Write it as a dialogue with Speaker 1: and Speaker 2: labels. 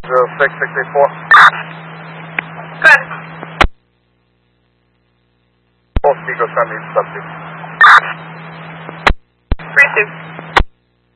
Speaker 1: 0664.
Speaker 2: Good.
Speaker 1: Both vehicles can be subject.
Speaker 2: Receive.